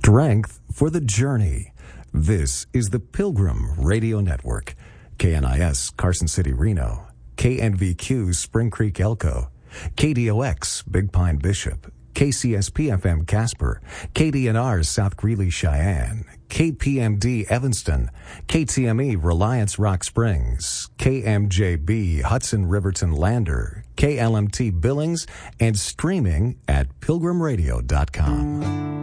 Strength for the journey. This is the Pilgrim Radio Network. KNIS, Carson City, Reno. KNVQ, Spring Creek, Elko. KDOX, Big Pine, Bishop. KCSP-FM, Casper. KDNR, South Greeley, Cheyenne. KPMD, Evanston. KTME, Reliance, Rock Springs. KMJB, Hudson, Riverton, Lander. KLMT, Billings, and streaming at pilgrimradio.com.